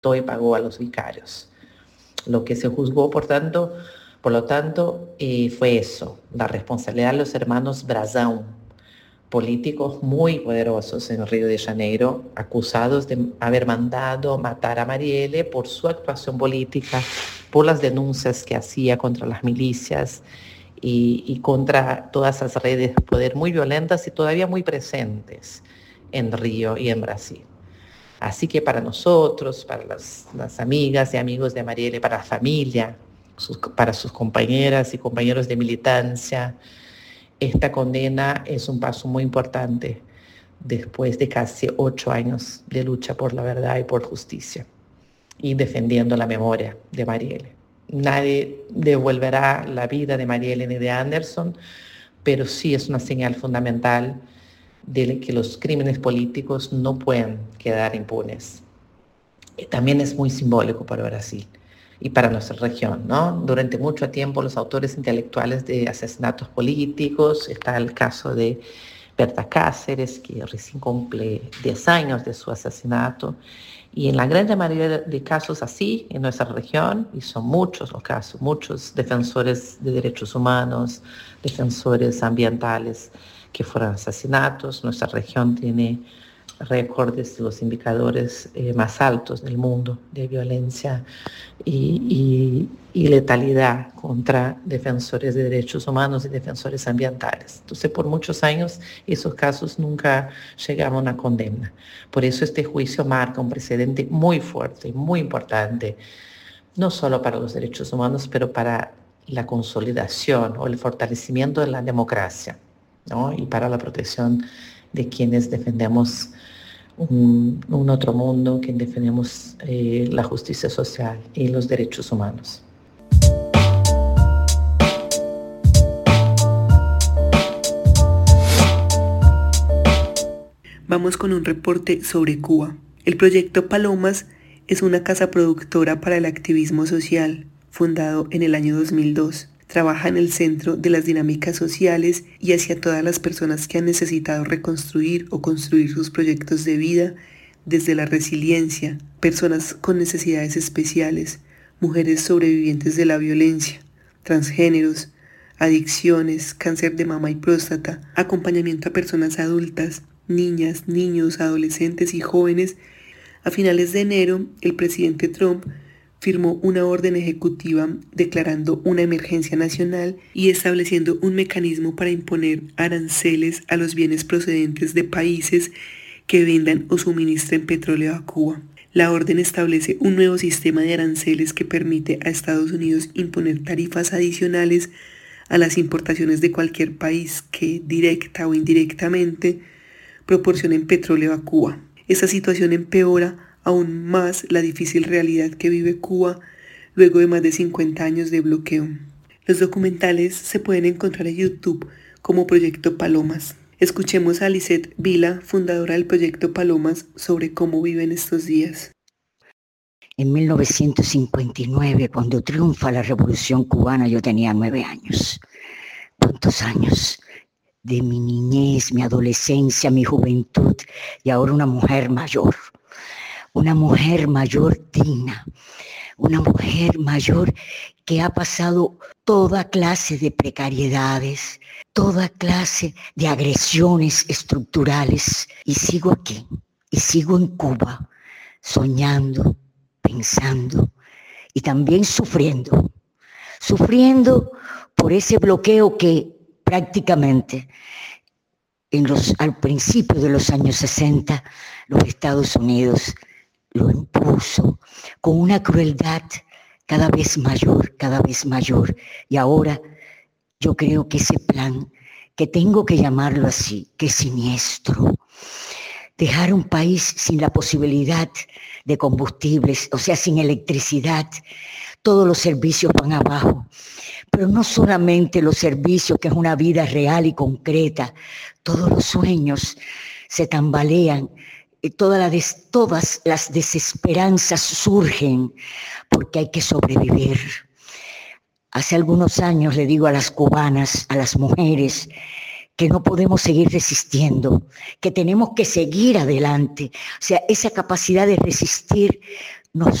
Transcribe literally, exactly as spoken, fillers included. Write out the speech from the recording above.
y pagó a los vicarios. Lo que se juzgó, por tanto, por lo tanto, eh, fue eso, la responsabilidad de los hermanos Brazão, políticos muy poderosos en Río de Janeiro, acusados de haber mandado matar a Marielle por su actuación política, por las denuncias que hacía contra las milicias y, y contra todas esas redes de poder muy violentas y todavía muy presentes en Río y en Brasil. Así que para nosotros, para las, las amigas y amigos de Marielle, para la familia, sus, para sus compañeras y compañeros de militancia, esta condena es un paso muy importante después de casi ocho años de lucha por la verdad y por justicia y defendiendo la memoria de Marielle. Nadie devolverá la vida de Marielle ni de Anderson, pero sí es una señal fundamental de que los crímenes políticos no pueden quedar impunes. Y también es muy simbólico para Brasil y para nuestra región, ¿no? Durante mucho tiempo los autores intelectuales de asesinatos políticos, está el caso de Berta Cáceres, que recién cumple diez años de su asesinato, y en la gran mayoría de casos así, en nuestra región, y son muchos los casos, muchos defensores de derechos humanos, defensores ambientales que fueron asesinatos. Nuestra región tiene récords de los indicadores eh, más altos del mundo de violencia y, y, y letalidad contra defensores de derechos humanos y defensores ambientales. Entonces, por muchos años, esos casos nunca llegaron a condena. Por eso este juicio marca un precedente muy fuerte y muy importante, no solo para los derechos humanos, pero para la consolidación o el fortalecimiento de la democracia, ¿no? Y para la protección de quienes defendemos un, un otro mundo, que defendemos eh, la justicia social y los derechos humanos. Vamos con un reporte sobre Cuba. El proyecto Palomas es una casa productora para el activismo social, fundado en el año dos mil dos. Trabaja en el centro de las dinámicas sociales y hacia todas las personas que han necesitado reconstruir o construir sus proyectos de vida desde la resiliencia, personas con necesidades especiales, mujeres sobrevivientes de la violencia, transgéneros, adicciones, cáncer de mama y próstata, acompañamiento a personas adultas, niñas, niños, adolescentes y jóvenes. A finales de enero, el presidente Trump firmó una orden ejecutiva declarando una emergencia nacional y estableciendo un mecanismo para imponer aranceles a los bienes procedentes de países que vendan o suministren petróleo a Cuba. La orden establece un nuevo sistema de aranceles que permite a Estados Unidos imponer tarifas adicionales a las importaciones de cualquier país que, directa o indirectamente, proporcionen petróleo a Cuba. Esta situación empeora aún más la difícil realidad que vive Cuba luego de más de cincuenta años de bloqueo. Los documentales se pueden encontrar en YouTube como Proyecto Palomas. Escuchemos a Lisette Vila, fundadora del Proyecto Palomas, sobre cómo viven estos días. En mil novecientos cincuenta y nueve, cuando triunfa la Revolución Cubana, yo tenía nueve años. ¿Cuántos años? De mi niñez, mi adolescencia, mi juventud, y ahora una mujer mayor. Una mujer mayor digna, una mujer mayor que ha pasado toda clase de precariedades, toda clase de agresiones estructurales, y sigo aquí, y sigo en Cuba, soñando, pensando y también sufriendo, sufriendo por ese bloqueo que prácticamente en los, al principio de los años sesenta los Estados Unidos lo impuso con una crueldad cada vez mayor, cada vez mayor. Y ahora yo creo que ese plan, que tengo que llamarlo así, que es siniestro, dejar un país sin la posibilidad de combustibles, o sea, sin electricidad, todos los servicios van abajo. Pero no solamente los servicios, que es una vida real y concreta, todos los sueños se tambalean. Todas las, todas las desesperanzas surgen porque hay que sobrevivir. Hace algunos años le digo a las cubanas, a las mujeres, que no podemos seguir resistiendo, que tenemos que seguir adelante. O sea, esa capacidad de resistir nos